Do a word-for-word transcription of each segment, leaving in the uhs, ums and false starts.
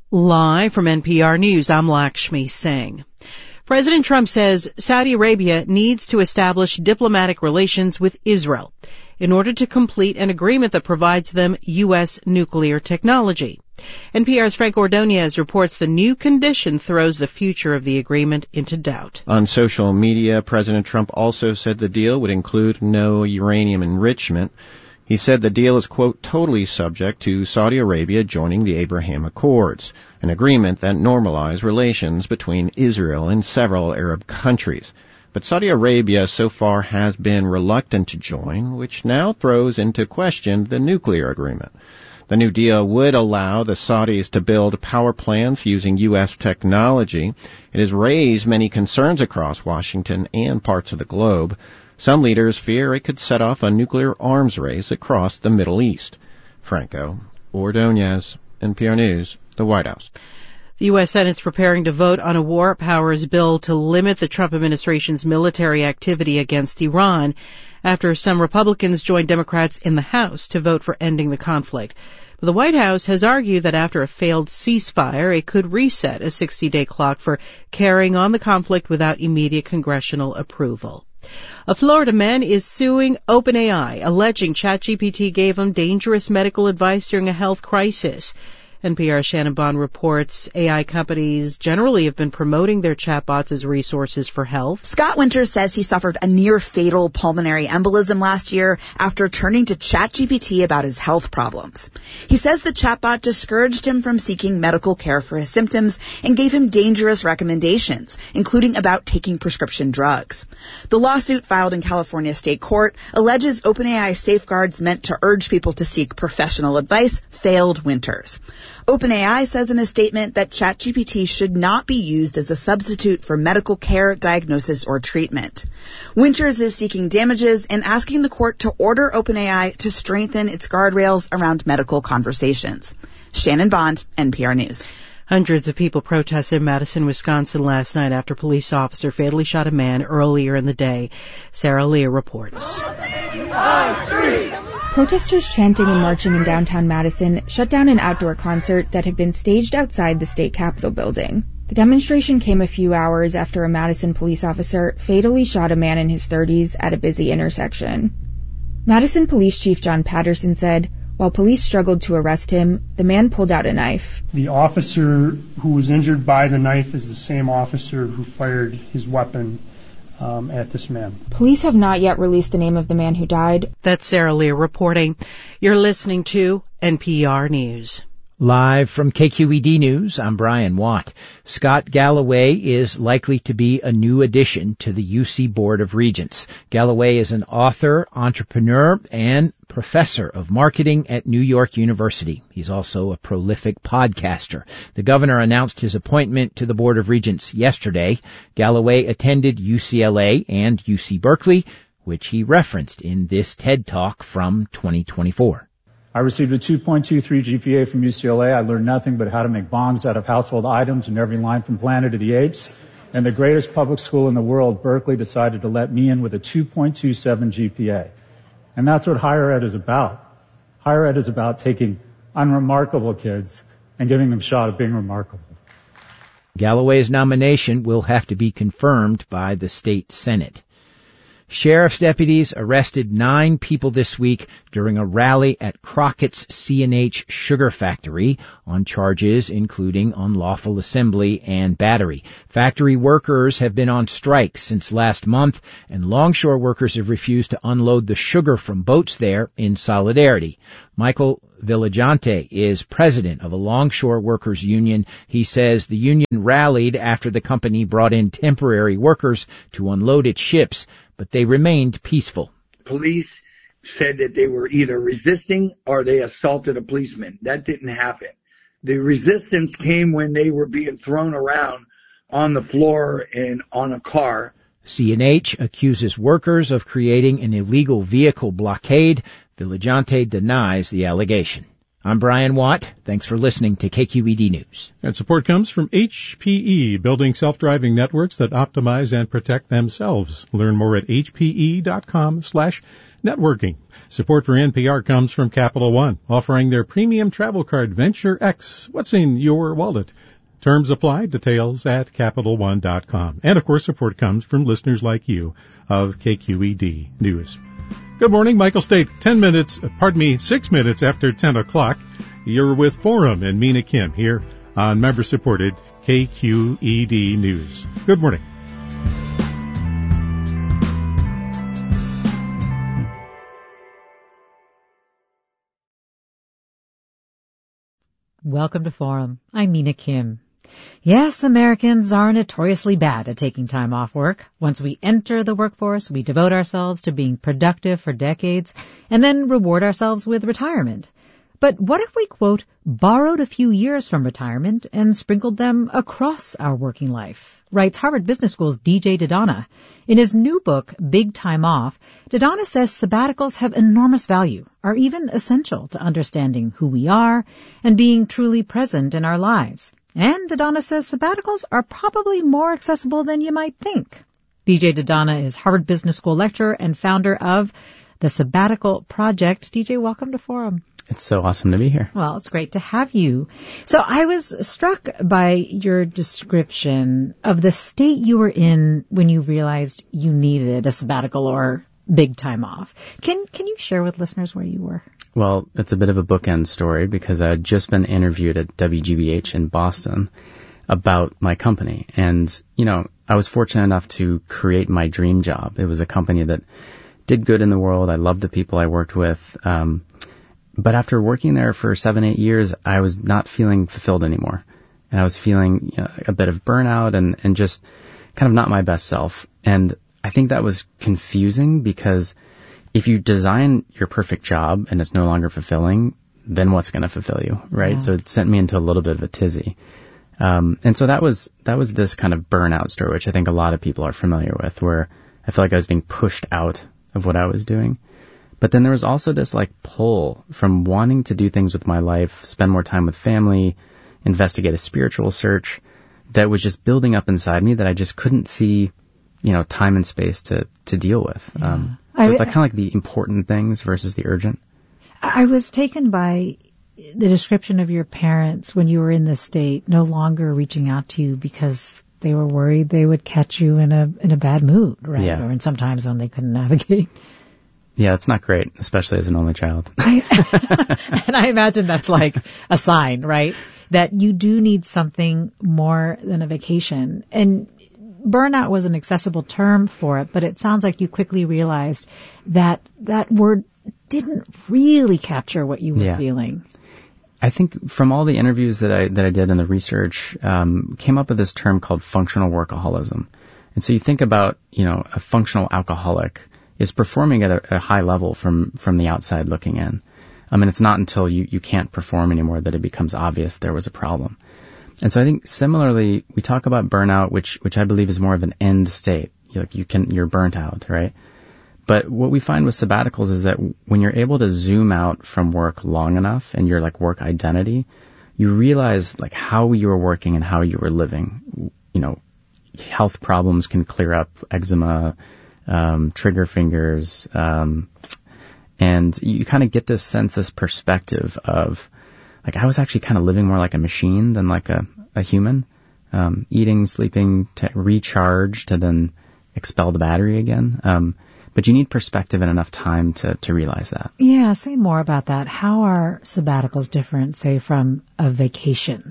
Live from N P R News, I'm Lakshmi Singh. President Trump says Saudi Arabia needs to establish diplomatic relations with Israel in order to complete an agreement that provides them U S nuclear technology. N P R's Frank Ordonez reports the new condition throws the future of the agreement into doubt. On social media, President Trump also said the deal would include no uranium enrichment. He said the deal is, quote, totally subject to Saudi Arabia joining the Abraham Accords, an agreement that normalized relations between Israel and several Arab countries. But Saudi Arabia so far has been reluctant to join, which now throws into question the nuclear agreement. The new deal would allow the Saudis to build power plants using U S technology. It has raised many concerns across Washington and parts of the globe. Some leaders fear it could set off a nuclear arms race across the Middle East. Franco Ordonez, N P R News, the White House. The U S Senate's preparing to vote on a war powers bill to limit the Trump administration's military activity against Iran after some Republicans joined Democrats in the House to vote for ending the conflict. But the White House has argued that after a failed ceasefire, it could reset a sixty-day clock for carrying on the conflict without immediate congressional approval. A Florida man is suing OpenAI, alleging ChatGPT gave him dangerous medical advice during a health crisis. N P R's Shannon Bond reports A I companies generally have been promoting their chatbots as resources for health. Scott Winters says he suffered a near-fatal pulmonary embolism last year after turning to ChatGPT about his health problems. He says the chatbot discouraged him from seeking medical care for his symptoms and gave him dangerous recommendations, including about taking prescription drugs. The lawsuit filed in California state court alleges OpenAI safeguards meant to urge people to seek professional advice failed Winters. OpenAI says in a statement that ChatGPT should not be used as a substitute for medical care, diagnosis, or treatment. Winters is seeking damages and asking the court to order OpenAI to strengthen its guardrails around medical conversations. Shannon Bond, N P R News. Hundreds of people protested in Madison, Wisconsin last night after a police officer fatally shot a man earlier in the day. Sarah Leah reports. Protesters chanting and marching in downtown Madison shut down an outdoor concert that had been staged outside the state capitol building. The demonstration came a few hours after a Madison police officer fatally shot a man in his thirties at a busy intersection. Madison Police Chief John Patterson said, while police struggled to arrest him, the man pulled out a knife. The officer who was injured by the knife is the same officer who fired his weapon Um, at this man. Police have not yet released the name of the man who died. That's Sarah Leah reporting. You're listening to N P R News. Live from K Q E D News, I'm Brian Watt. Scott Galloway is likely to be a new addition to the U C Board of Regents. Galloway is an author, entrepreneur, and professor of marketing at New York University. He's also a prolific podcaster. The governor announced his appointment to the Board of Regents yesterday. Galloway attended U C L A and U C Berkeley, which he referenced in this TED Talk from twenty twenty-four. I received a two point two three G P A from U C L A. I learned nothing but how to make bombs out of household items and every line from Planet of the Apes. And the greatest public school in the world, Berkeley, decided to let me in with a two point two seven G P A. And that's what higher ed is about. Higher ed is about taking unremarkable kids and giving them a shot at being remarkable. Galloway's nomination will have to be confirmed by the state Senate. Sheriff's deputies arrested nine people this week during a rally at Crockett's C and H sugar factory on charges including unlawful assembly and battery. Factory workers have been on strike since last month, and longshore workers have refused to unload the sugar from boats there in solidarity. Michael Villagente is president of a longshore workers union. He says the union rallied after the company brought in temporary workers to unload its ships, but they remained peaceful. Police said that they were either resisting or they assaulted a policeman. That didn't happen. The resistance came when they were being thrown around on the floor and on a car. C and H accuses workers of creating an illegal vehicle blockade. Villagente denies the allegation. I'm Brian Watt. Thanks for listening to K Q E D News. And support comes from H P E, building self-driving networks that optimize and protect themselves. Learn more at hpe.com slash Networking. Support for N P R comes from Capital One, offering their premium travel card Venture X. What's in your wallet? Terms apply. Details at Capital One dot com. And, of course, support comes from listeners like you of K Q E D News. Good morning, Michael State. Ten minutes, pardon me, six minutes after ten o'clock. You're with Forum and Mina Kim here on member-supported K Q E D News. Good morning. Welcome to Forum. I'm Mina Kim. Yes, Americans are notoriously bad at taking time off work. Once we enter the workforce, we devote ourselves to being productive for decades and then reward ourselves with retirement. But what if we, quote, borrowed a few years from retirement and sprinkled them across our working life? Writes Harvard Business School's D J Dodonna. In his new book, Big Time Off, Dodonna says sabbaticals have enormous value, are even essential to understanding who we are and being truly present in our lives. And Dodonna says sabbaticals are probably more accessible than you might think. D J Dodonna is Harvard Business School lecturer and founder of the Sabbatical Project. D J, welcome to Forum. It's so awesome to be here. Well, it's great to have you. So I was struck by your description of the state you were in when you realized you needed a sabbatical or big time off. Can can you share with listeners where you were? Well, it's a bit of a bookend story because I had just been interviewed at W G B H in Boston about my company. And, you know, I was fortunate enough to create my dream job. It was a company that did good in the world. I loved the people I worked with. Um, But after working there for seven, eight years, I was not feeling fulfilled anymore. And I was feeling, you know, a bit of burnout and, and just kind of not my best self. And I think that was confusing because if you design your perfect job and it's no longer fulfilling, then what's going to fulfill you, right? Yeah. So it sent me into a little bit of a tizzy. Um, and so that was, that was this kind of burnout story, which I think a lot of people are familiar with, where I felt like I was being pushed out of what I was doing. But then there was also this like pull from wanting to do things with my life, spend more time with family, investigate a spiritual search that was just building up inside me that I just couldn't see, you know, time and space to, to deal with. Yeah. Um, so I, it's like kind of like the important things versus the urgent. I was taken by the description of your parents when you were in this state, no longer reaching out to you because they were worried they would catch you in a, in a bad mood, right? Yeah. Or in sometimes when they couldn't navigate. Yeah, it's not great, especially as an only child. And I imagine that's like a sign, right? That you do need something more than a vacation. And burnout was an accessible term for it, but it sounds like you quickly realized that that word didn't really capture what you were yeah. feeling. I think from all the interviews that I that I did and the research, um, came up with this term called functional workaholism. And so you think about, you know, a functional alcoholic is performing at a, a high level from, from the outside looking in. I mean, it's not until you, you can't perform anymore that it becomes obvious there was a problem. And so I think similarly, we talk about burnout, which, which I believe is more of an end state. You're like you can, you're burnt out, right? But what we find with sabbaticals is that when you're able to zoom out from work long enough and your like work identity, you realize like how you were working and how you were living. You know, health problems can clear up, eczema, Um, trigger fingers, um, and you kind of get this sense, this perspective of, like, I was actually kind of living more like a machine than like a, a human, um, eating, sleeping, to recharge, to then expel the battery again. Um, but you need perspective and enough time to, to realize that. Yeah, say more about that. How are sabbaticals different, say, from a vacation?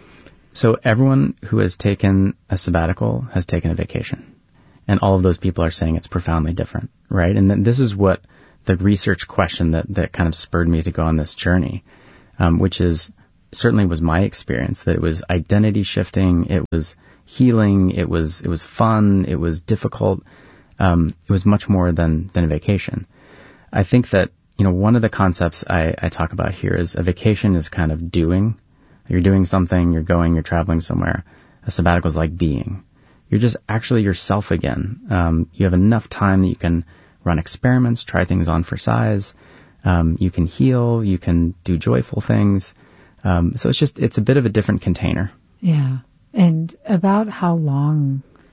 So everyone who has taken a sabbatical has taken a vacation. And all of those people are saying it's profoundly different, right? And then this is what the research question that, that kind of spurred me to go on this journey, um, which is certainly was my experience, that it was identity shifting, it was healing, it was it was fun, it was difficult, um, it was much more than than a vacation. I think that, you know, one of the concepts I, I talk about here is a vacation is kind of doing. You're doing something, you're going, you're traveling somewhere. A sabbatical is like being. You're just actually yourself again. Um, you have enough time that you can run experiments, try things on for size. Um, you can heal. You can do joyful things. Um, so it's just, it's a bit of a different container. Yeah. And about how long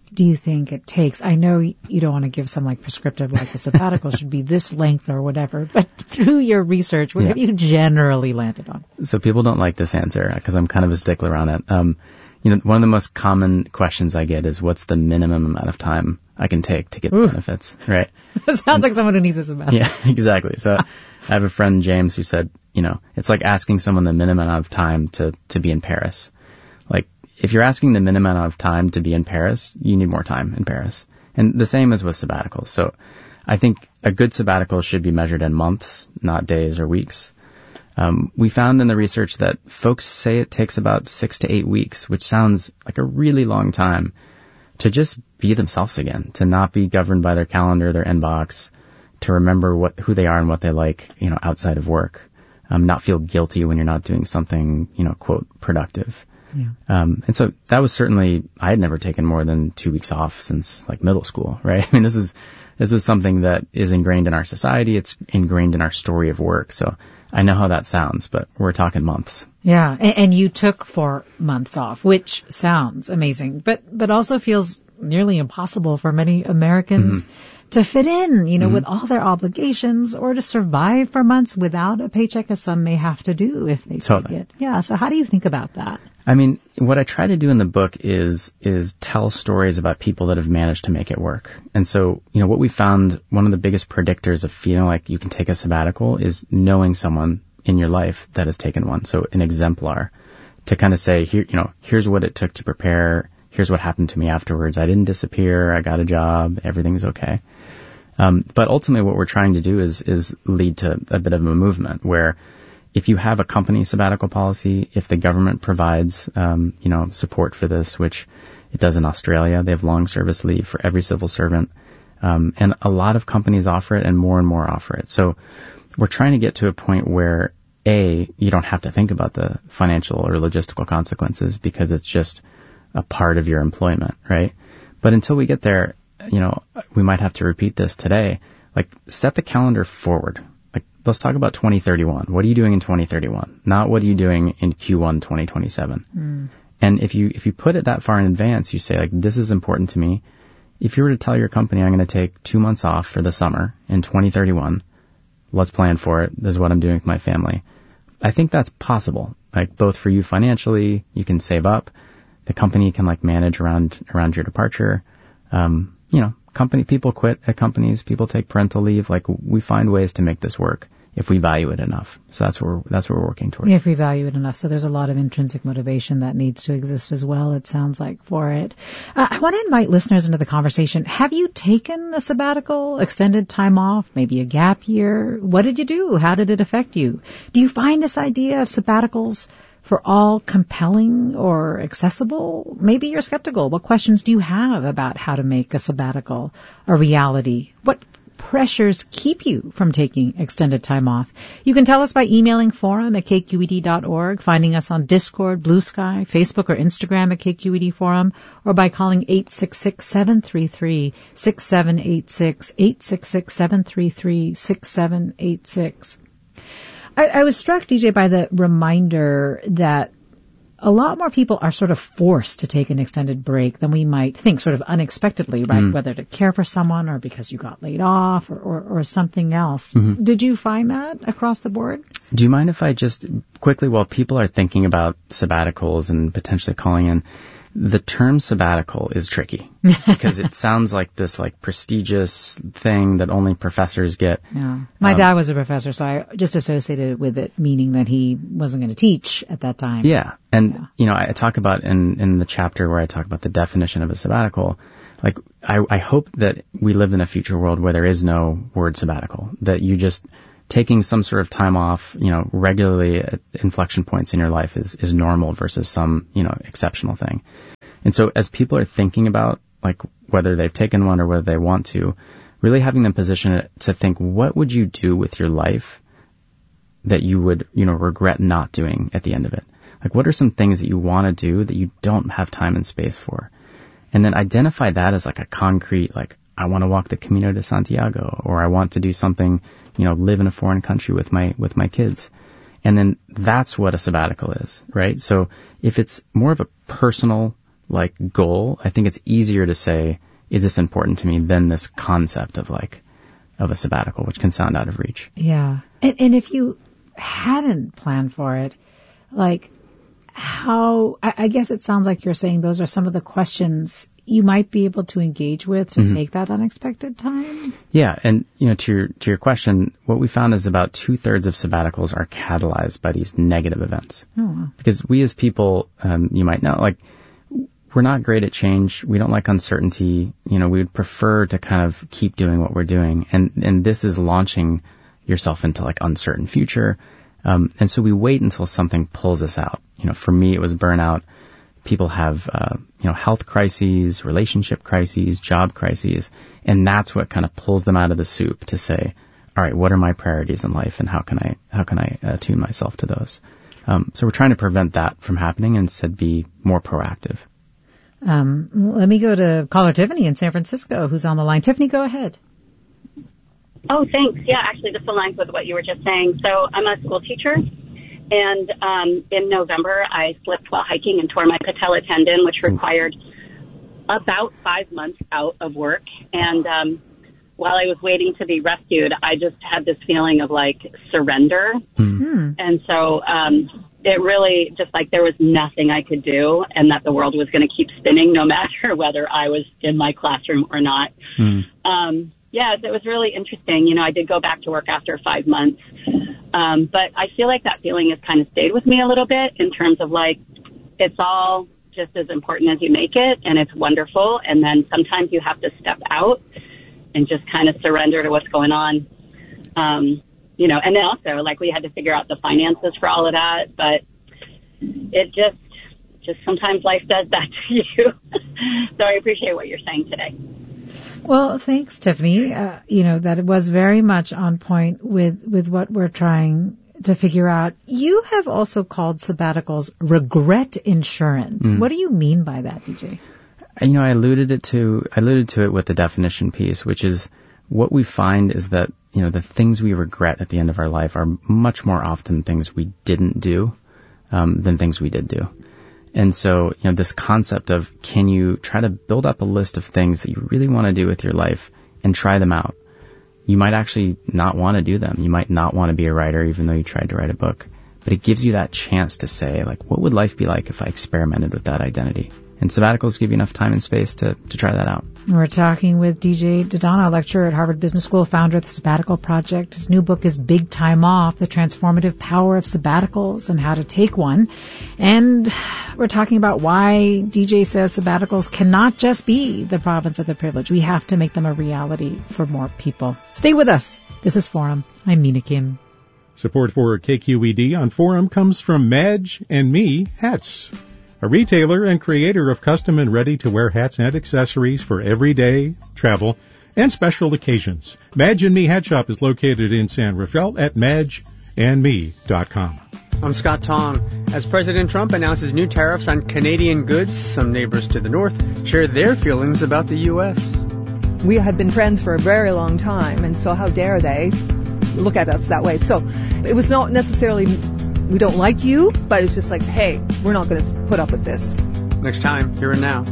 do you think it takes? I know you don't want to give some like prescriptive, like the sabbatical should be this length or whatever, but through your research, what yeah. have you generally landed on? So people don't like this answer because I'm kind of a stickler on it. Um, you know, one of the most common questions I get is what's the minimum amount of time I can take to get Ooh. the benefits, right? Sounds and, like someone who needs a sabbatical. Yeah, exactly. So I have a friend, James, who said, you know, it's like asking someone the minimum amount of time to, to be in Paris. Like, if you're asking the minimum amount of time to be in Paris, you need more time in Paris. And the same is with sabbaticals. So I think a good sabbatical should be measured in months, not days or weeks. Um, we found in the research that folks say it takes about six to eight weeks, which sounds like a really long time, to just be themselves again, to not be governed by their calendar, their inbox, to remember what who they are and what they like, you know, outside of work, um, not feel guilty when you're not doing something, you know, quote, productive. Yeah. Um, and so that was certainly, I had never taken more than two weeks off since like middle school, right? I mean, this is, this was something that is ingrained in our society. It's ingrained in our story of work. So I know how that sounds, but we're talking months. Yeah. And, and you took four months off, which sounds amazing, but, but also feels nearly impossible for many Americans mm-hmm. to fit in, you know, mm-hmm. with all their obligations or to survive for months without a paycheck, as some may have to do if they totally. take it. Yeah. So how do you think about that? I mean, what I try to do in the book is, is tell stories about people that have managed to make it work. And so, you know, what we found, one of the biggest predictors of feeling like you can take a sabbatical is knowing someone in your life that has taken one. So an exemplar to kind of say, here, you know, here's what it took to prepare. Here's what happened to me afterwards. I didn't disappear. I got a job. Everything's okay. Um, but ultimately what we're trying to do is, is lead to a bit of a movement where if you have a company sabbatical policy, if the government provides, um, you know, support for this, which it does in Australia, they have long service leave for every civil servant. Um, and a lot of companies offer it and more and more offer it. So we're trying to get to a point where A, you don't have to think about the financial or logistical consequences because it's just a part of your employment, right? But until we get there, you know, we might have to repeat this today. Like, set the calendar forward. Like, let's talk about twenty thirty-one. What are you doing in twenty thirty-one? Not what are you doing in Q one twenty twenty-seven. Mm. And if you, if you put it that far in advance, you say, like, this is important to me. If you were to tell your company, I'm going to take two months off for the summer in twenty thirty-one, let's plan for it. This is what I'm doing with my family. I think that's possible. Like, both for you financially, you can save up. The company can like manage around, around your departure. Um, you know, company, people quit at companies, people take parental leave. Like, we find ways to make this work if we value it enough. So that's what we're, that's what we're working towards. If we value it enough. So there's a lot of intrinsic motivation that needs to exist as well, it sounds like, for it. Uh, I want to invite listeners into the conversation. Have you taken a sabbatical, extended time off, maybe a gap year? What did you do? How did it affect you? Do you find this idea of sabbaticals for all compelling or accessible? Maybe you're skeptical. What questions do you have about how to make a sabbatical a reality? What pressures keep you from taking extended time off? You can tell us by emailing forum at k q e d dot org, finding us on Discord, Blue Sky, Facebook, or Instagram at K Q E D Forum, or by calling eight six six, seven three three, six seven eight six, eight six six, seven three three, six seven eight six. I, I was struck, D J, by the reminder that a lot more people are sort of forced to take an extended break than we might think, sort of unexpectedly, right? Mm. Whether to care for someone or because you got laid off or, or, or something else. Mm-hmm. Did you find that across the board? Do you mind if I just quickly, while people are thinking about sabbaticals and potentially calling in, the term sabbatical is tricky because it sounds like this like prestigious thing that only professors get. Yeah. My um, dad was a professor, so I just associated with it meaning that he wasn't going to teach at that time. Yeah. And, yeah. you know, I talk about in, in the chapter where I talk about the definition of a sabbatical, like I, I hope that we live in a future world where there is no word sabbatical, that you just taking some sort of time off, you know, regularly at inflection points in your life is, is normal versus some, you know, exceptional thing. And so as people are thinking about like whether they've taken one or whether they want to, really having them position it to think, what would you do with your life that you would, you know, regret not doing at the end of it? Like, what are some things that you want to do that you don't have time and space for? And then identify that as like a concrete, like, I want to walk the Camino de Santiago, or I want to do something, you know, live in a foreign country with my, with my kids. And then that's what a sabbatical is, right? So if it's more of a personal, like goal, I think it's easier to say, is this important to me, than this concept of like, of a sabbatical, which can sound out of reach. Yeah. And, and if you hadn't planned for it, like how, I, I guess it sounds like you're saying those are some of the questions you might be able to engage with to mm-hmm. take that unexpected time. Yeah. And, you know, to your, to your question, what we found is about two thirds of sabbaticals are catalyzed by these negative events. Oh, wow. Because we as people, um, you might know, like, we're not great at change. We don't like uncertainty. You know, we would prefer to kind of keep doing what we're doing. And, and this is launching yourself into like uncertain future. Um, and so we wait until something pulls us out. You know, for me, it was burnout. People have, uh, you know, health crises, relationship crises, job crises. And that's what kind of pulls them out of the soup to say, all right, what are my priorities in life and how can I, how can I uh, tune myself to those? Um, so we're trying to prevent that from happening and instead be more proactive. Um, let me go to caller Tiffany in San Francisco, who's on the line. Tiffany, go ahead. Oh, thanks. Yeah, actually, this aligns with what you were just saying. So I'm a school teacher, and um, in November, I slipped while hiking and tore my patella tendon, which required about five months out of work. And um, while I was waiting to be rescued, I just had this feeling of, like, surrender. Mm-hmm. And so um, it really just, like, there was nothing I could do, and that the world was going to keep spinning no matter whether I was in my classroom or not. Mm. Um Yeah, it was really interesting. You know, I did go back to work after five months. Um, but I feel like that feeling has kind of stayed with me a little bit in terms of like, it's all just as important as you make it and it's wonderful. And then sometimes you have to step out and just kind of surrender to what's going on. Um, you know, and then also like we had to figure out the finances for all of that, but it just, just sometimes life does that to you. So I appreciate what you're saying today. Well, thanks, Tiffany. Uh, you know, that it was very much on point with, with what we're trying to figure out. You have also called sabbaticals regret insurance. Mm. What do you mean by that, D J? You know, I alluded it to, I alluded to it with the definition piece, which is what we find is that, you know, the things we regret at the end of our life are much more often things we didn't do, um, than things we did do. And so, you know, this concept of can you try to build up a list of things that you really want to do with your life and try them out? You might actually not want to do them. You might not want to be a writer even though you tried to write a book. But it gives you that chance to say, like, what would life be like if I experimented with that identity? And sabbaticals give you enough time and space to, to try that out. We're talking with D J Dodonna, lecturer at Harvard Business School, founder of the Sabbatical Project. His new book is Big Time Off, The Transformative Power of Sabbaticals and How to Take One. And we're talking about why D J says sabbaticals cannot just be the province of the privileged. We have to make them a reality for more people. Stay with us. This is Forum. I'm Mina Kim. Support for K Q E D on Forum comes from Madge and Me Hats, a retailer and creator of custom and ready-to-wear hats and accessories for everyday, travel, and special occasions. Madge and Me Hat Shop is located in San Rafael at madge and me dot com. I'm Scott Tong. As President Trump announces new tariffs on Canadian goods, some neighbors to the north share their feelings about the U S. We had been friends for a very long time, and so how dare they look at us that way? So it was not necessarily we don't like you, but it's just like, hey, we're not going to put up with this. Next time, Here and Now.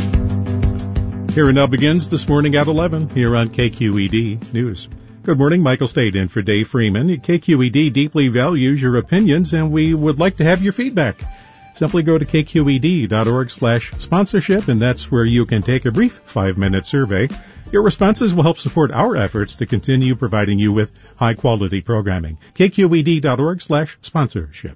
Here and Now begins this morning at eleven here on K Q E D News. Good morning, Michael State in for Dave Freeman. K Q E D deeply values your opinions, and we would like to have your feedback. Simply go to k q e d dot org slash sponsorship, and that's where you can take a brief five-minute survey. Your responses will help support our efforts to continue providing you with high-quality programming. k q e d dot org slash sponsorship.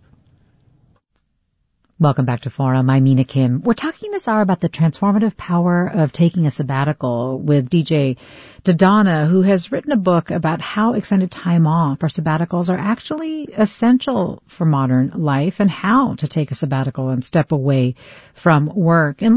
Welcome back to Forum. I'm Mina Kim. We're talking this hour about the transformative power of taking a sabbatical with D J Dodonna, who has written a book about how extended time off or sabbaticals are actually essential for modern life and how to take a sabbatical and step away from work. And